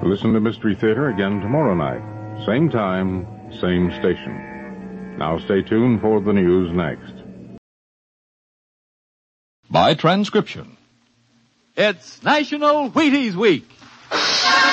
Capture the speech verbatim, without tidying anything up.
Listen to Mystery Theater again tomorrow night. Same time, same station. Now stay tuned for the news next. By transcription. It's National Wheaties Week.